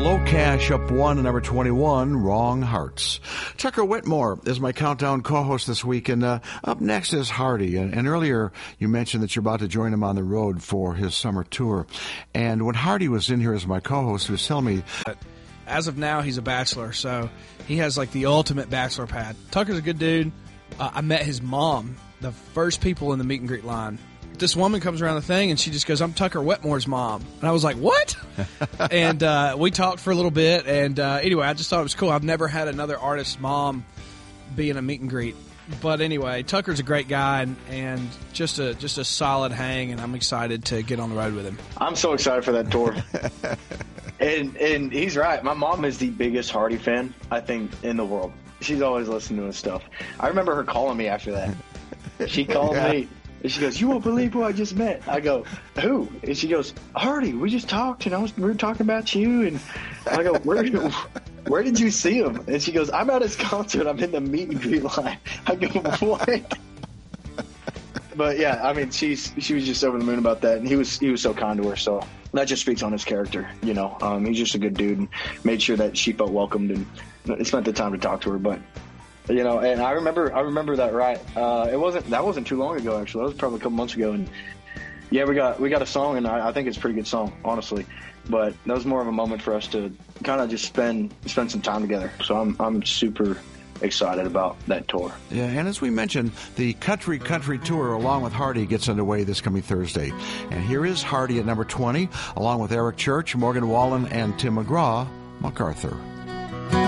Low Cash up 1 and number 21, Wrong Hearts. Tucker Whitmore is my Countdown co-host this week, and up next is Hardy. And earlier you mentioned that you're about to join him on the road for his summer tour. And when Hardy was in here as my co-host, he was telling me... As of now, he's a bachelor, so he has like the ultimate bachelor pad. Tucker's a good dude. I met his mom, the first people in the meet and greet line. This woman comes around the thing, and she just goes, "I'm Tucker Wetmore's mom." And I was like, "What?" And we talked for a little bit, and anyway, I just thought it was cool. I've never had another artist's mom be in a meet and greet. But anyway, Tucker's a great guy and just a solid hang, and I'm excited to get on the road with him. I'm so excited for that tour. And he's right. My mom is the biggest Hardy fan, I think, in the world. She's always listening to his stuff. I remember her calling me after that. She called me. And she goes, "You won't believe who I just met." I go, "Who?" And she goes, "Hardy. We just talked, and we were talking about you." And I go, Where did you see him?" And she goes, "I'm at his concert. I'm in the meet and greet line." I go, "What?" But yeah, I mean, she was just over the moon about that, and he was so kind to her. So that just speaks on his character, you know. He's just a good dude, and made sure that she felt welcomed and spent the time to talk to her. But you know, and I remember that right. That wasn't too long ago, actually. That was probably a couple months ago, and yeah, we got a song, and I think it's a pretty good song, honestly. But that was more of a moment for us to kind of just spend some time together. So I'm super excited about that tour. Yeah, and as we mentioned, the Country Tour along with Hardy gets underway this coming Thursday. And here is Hardy at number 20, along with Eric Church, Morgan Wallen, and Tim McGraw, MacArthur.